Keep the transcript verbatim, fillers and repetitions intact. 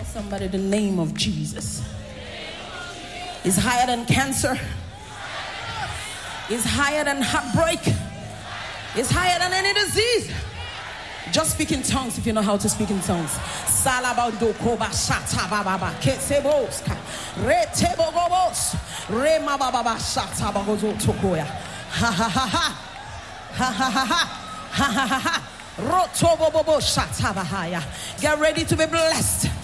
Somebody, the name of Jesus is higher than cancer, is higher than heartbreak, is higher than any disease. Just speak in tongues if you know how to speak in tongues. Salabando koba shata baba kesebos retebogobos rema baba shata bagozo tokoya ha ha ha ha ha ha ha ha ha ha ha rotobobo shata bahaya. Get ready to be blessed.